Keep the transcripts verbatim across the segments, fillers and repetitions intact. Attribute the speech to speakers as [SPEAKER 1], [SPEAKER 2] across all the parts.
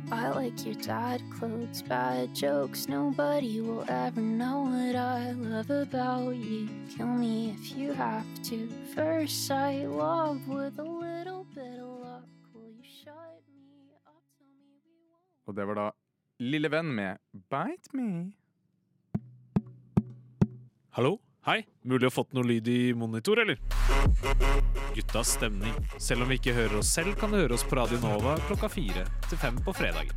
[SPEAKER 1] I like your dad clothes, bad jokes. Nobody will ever know what I love about you. Kill me if you have to. First sight, love with a little bit of luck. Will you shut me up? Tell me we won't.
[SPEAKER 2] Og det var da Lille Venn med Bite Me.
[SPEAKER 3] Hallo? Hei, mulig å fått noe lyd i monitor, eller? Guttas stemning. Selv om vi ikke hører oss selv, kan du høre oss på Radio Nova klokka fire til fem på fredagen.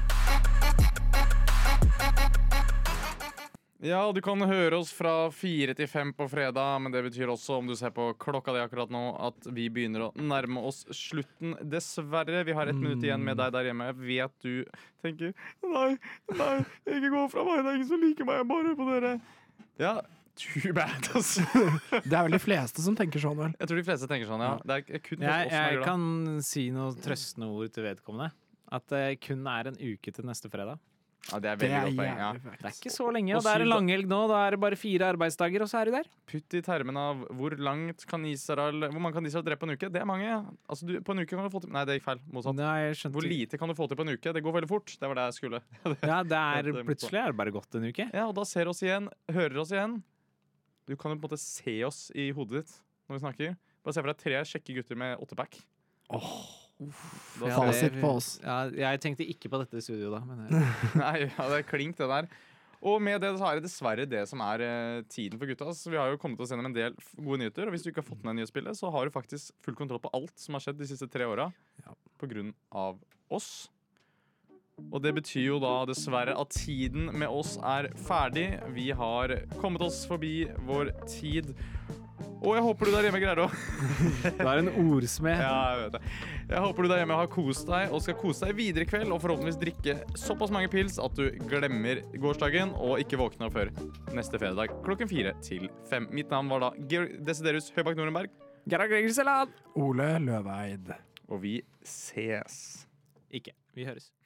[SPEAKER 2] Ja, du kan høre oss fra fire til fem på fredag, men det betyr også, om du ser på klokka di akkurat nå, at vi begynner å nærme oss slutten. Dessverre, vi har ett minutt igjen med deg der hjemme. Jeg vet du tenker, nei, nei, ikke gå fra meg, det er ingen som liker meg, jeg bare hører på dere. Ja, too bad, altså.
[SPEAKER 4] Det er vel de fleste som tenker sånn, vel?
[SPEAKER 2] Jeg tror de fleste tenker sånn, ja. Det er kun for
[SPEAKER 3] Jeg,
[SPEAKER 2] oss som er
[SPEAKER 3] jeg
[SPEAKER 2] glad.
[SPEAKER 3] kan si noe trøstende ord til vedkommende. At det kun er en uke til neste fredag.
[SPEAKER 2] Ja, det er
[SPEAKER 4] Det
[SPEAKER 2] veldig
[SPEAKER 4] er
[SPEAKER 2] godt poeng, ja.
[SPEAKER 4] jævlig
[SPEAKER 3] Det er
[SPEAKER 4] faktisk.
[SPEAKER 3] ikke så lenge,
[SPEAKER 2] Og
[SPEAKER 3] og det er
[SPEAKER 2] syv
[SPEAKER 3] en
[SPEAKER 2] da-
[SPEAKER 3] langhelg nå. Da er det bare fire arbeidsdager, og så er du der.
[SPEAKER 2] Putt i termen av hvor langt kan Israel, hvor mange kan Israel drepe på en uke? Det er mange. Altså, du, på en uke kan du få til, nei, det gikk feil, motsatt.
[SPEAKER 3] Nei, jeg skjønte
[SPEAKER 2] Hvor lite kan du få til på en uke? Det går veldig fort. Det var det jeg skulle.
[SPEAKER 3] Ja, det er
[SPEAKER 2] Det er
[SPEAKER 3] plutselig er det bare gått en uke.
[SPEAKER 2] Ja, og da ser oss igjen, hører oss igjen. Du kan jo på en måte se oss i hodet ditt når vi snakker. Bare se for deg tre kjekke gutter med åttepack. Da
[SPEAKER 3] Ja,
[SPEAKER 2] ser-
[SPEAKER 4] Fasit på oss.
[SPEAKER 3] Ja, jeg tenkte ikke på dette studioet da, men jeg...
[SPEAKER 2] Nei, ja, det er klink det der. Og med det så er det dessverre det som er eh, tiden for gutta. Så vi har jo kommet oss gjennom en del f- gode nyheter. Og hvis du ikke har fått med nyhetsbildet, så har du faktisk full kontroll på alt som har skjedd de siste tre åra.
[SPEAKER 4] Ja.
[SPEAKER 2] På grunn av oss. Og det betyr jo da dessverre at tiden med oss er ferdig. Vi har kommet oss forbi vår tid. Og jeg håper du der hjemme greier å
[SPEAKER 3] Du er en ordsmed.
[SPEAKER 2] Ja, jeg vet det. Jeg håper du der hjemme har kost deg og skal kose deg videre i kveld, og forhåpentligvis drikke såpass mange pils at du glemmer gårsdagen og ikke våkner før neste fredag klokken fire til fem. Mitt navn var da Georg Desiderius Høybakk Norenberg,
[SPEAKER 3] Gerhard Gregerseland!
[SPEAKER 4] Ole Løveid.
[SPEAKER 2] og vi ses.
[SPEAKER 3] Ikke. Vi høres.